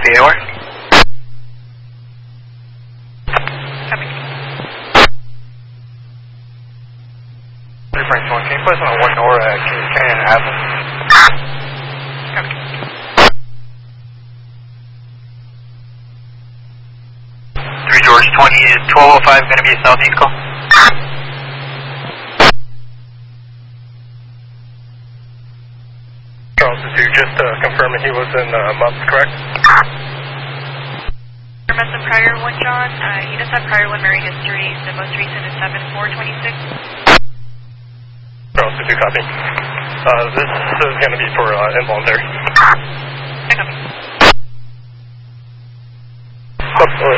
VAR. Copy. Frank 1, can you place on a 1 Nora at Canyon Avenue? Copy. 3 George 20 is 1205, going to be a southeast call. Charles, did you just confirm he was in MUPS, correct? That's the prior one, John. He does have prior one Mary history. The most recent is 7/4/26. Charles, did you copy? This is going to be for involuntary. I copy.